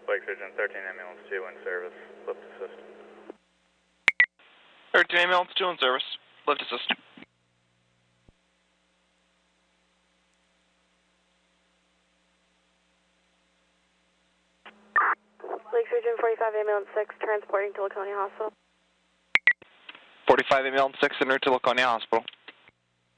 Lake Surgeon 13 Ambulance 2 in service. Lift assist. 13 Ambulance 2 in service. Lift assist. Lake Surgeon 45 Ambulance 6 transporting to Laconia Hospital. 45 Ambulance 6 en route to Laconia Hospital.